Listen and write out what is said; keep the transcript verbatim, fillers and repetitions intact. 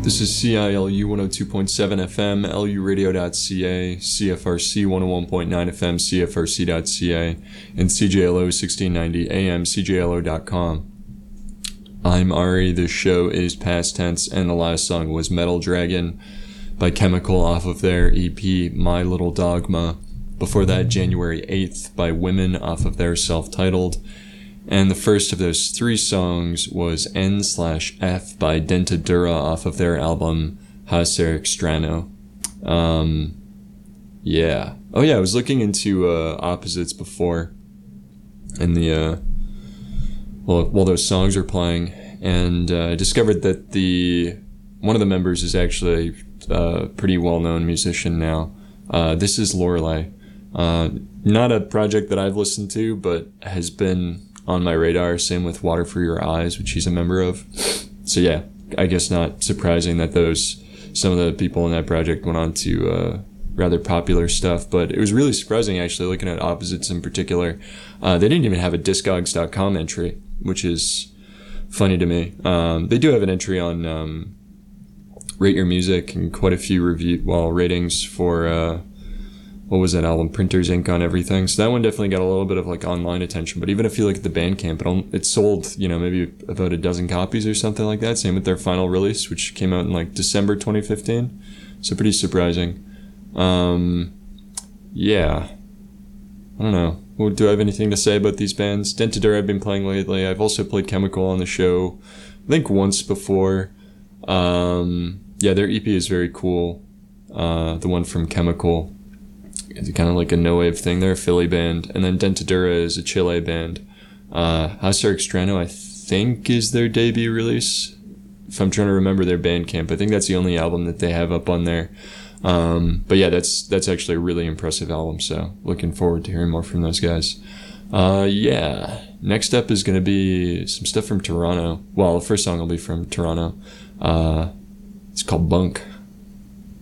This is C I L U one oh two point seven F M, L U radio dot C A, C F R C one oh one point nine F M, C F R C dot C A, and C J L O sixteen ninety A M, C J L O dot com. I'm Ari, the show is past tense, and the last song was Metal Dragon by Chemical off of their E P My Little Dogma. Before that, January eighth by Women off of their self-titled. And the first of those three songs was N slash F by Dentadura off of their album Hacer Extrano. Um, yeah. Oh yeah, I was looking into uh, opposites before in the, uh, well, while those songs were playing, and I uh, discovered that the, one of the members is actually a pretty well-known musician now. Uh, this is Lorelei. Uh, not a project that I've listened to, but has been on my radar. Same with Water for Your Eyes, which he's a member of. So yeah, I guess not surprising that those some of the people in that project went on to uh, rather popular stuff. But it was really surprising, actually, looking at opposites in particular. Uh, they didn't even have a discogs dot com entry, which is funny to me. Um, they do have an entry on um, Rate Your Music and quite a few review well ratings for uh, what was that album, Printers Ink on everything. So that one definitely got a little bit of like online attention. But even if you look at the Bandcamp, it, on, it sold, you know, maybe about a dozen copies or something like that. Same with their final release, which came out in like December twenty fifteen. So pretty surprising. Um, yeah. I don't know. Well, do I have anything to say about these bands? Dentadura I've been playing lately. I've also played Chemical on the show, I think once before. Um, yeah, their E P is very cool. Uh, the one from Chemical. It's kind of like a no-wave thing. They're a Philly band. And then Dentadura is a Chile band. Uh, Hacer Extrano, I think, is their debut release. If I'm trying to remember their Bandcamp, I think that's the only album that they have up on there. Um, but yeah, that's that's actually a really impressive album, so looking forward to hearing more from those guys. Uh, yeah, next up is going to be some stuff from Toronto. Well, the first song will be from Toronto. Uh, it's called Bunk.